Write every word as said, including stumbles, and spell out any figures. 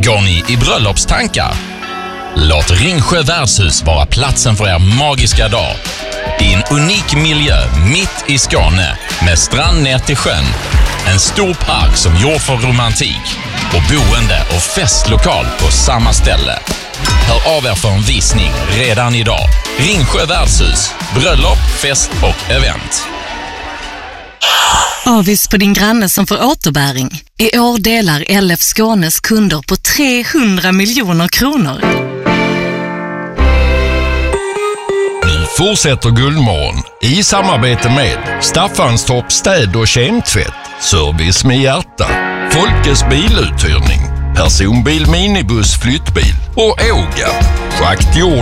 Går ni i bröllopstankar? Låt Ringsjö värdshus vara platsen för er magiska dag. I en unik miljö mitt i Skåne med strand ner till sjön. En stor park som gjord för romantik och boende och festlokal på samma ställe. Hör av er för en visning redan idag. Ringsjö värdshus, bröllop, fest och event. Avis på din granne som får återbäring. I år delar L F Skånes kunder på trehundra miljoner kronor. Nu fortsätter Guldmorgon i samarbete med Staffanstorp städ- och kemtvätt, service med hjärta, Folkets biluthyrning, personbil, minibuss, flyttbil och Åga, schakt jord